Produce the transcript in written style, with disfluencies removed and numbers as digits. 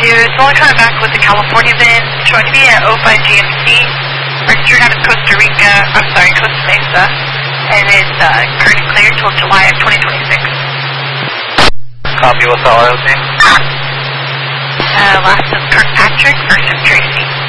Solar coming back with the California VIN, showing to be at 05 GMC, registered out of Costa Mesa, and it's currently cleared until July of 2026. Copy, what's the ROC? Last is Kirkpatrick, first is Tracy.